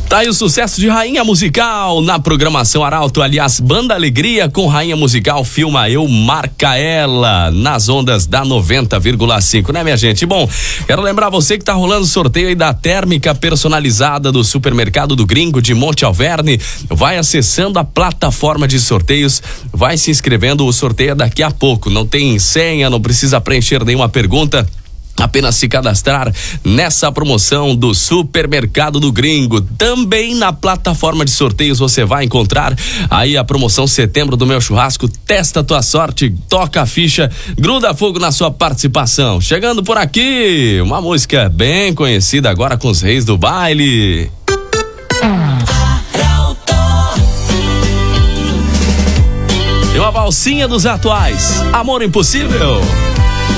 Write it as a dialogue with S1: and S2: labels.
S1: Tá aí o sucesso de Rainha Musical na programação Arauto, aliás, Banda Alegria com Rainha Musical, Filma Eu, Marca Ela, nas ondas da 90,5, né, minha gente? Bom, quero lembrar você que tá rolando sorteio aí da térmica personalizada do Supermercado do Gringo de Monte Alverne. Vai acessando a plataforma de sorteios, vai se inscrevendo, o sorteio é daqui a pouco, não tem senha, não precisa preencher nenhuma pergunta. Apenas se cadastrar nessa promoção do Supermercado do Gringo. Também na plataforma de sorteios você vai encontrar aí a promoção Setembro do Meu Churrasco. Testa a tua sorte, toca a ficha, gruda fogo na sua participação. Chegando por aqui, uma música bem conhecida agora com os reis do baile. E uma valsinha dos atuais, Amor Impossível.